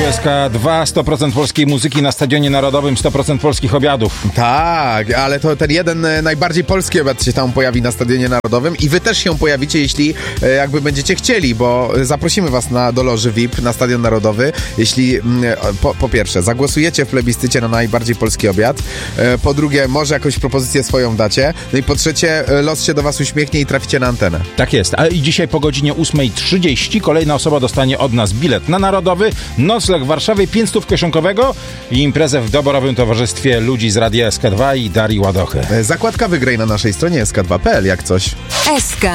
SK2, 100% polskiej muzyki na Stadionie Narodowym, 100% polskich obiadów. Tak, ale to ten jeden najbardziej polski obiad się tam pojawi na Stadionie Narodowym i wy też się pojawicie, jeśli jakby będziecie chcieli, bo zaprosimy was do loży VIP na Stadion Narodowy, jeśli po pierwsze zagłosujecie w plebiscycie na najbardziej polski obiad, po drugie może jakąś propozycję swoją dacie, no i po trzecie los się do was uśmiechnie i traficie na antenę. Tak jest, a i dzisiaj po godzinie 8:30 kolejna osoba dostanie od nas bilet na Narodowy, nocleg w Warszawie, 500 kieszonkowego i imprezę w doborowym towarzystwie ludzi z Radia SK2 i Darii Ładochy. Zakładka wygraj na naszej stronie sk2.pl jak coś. SK.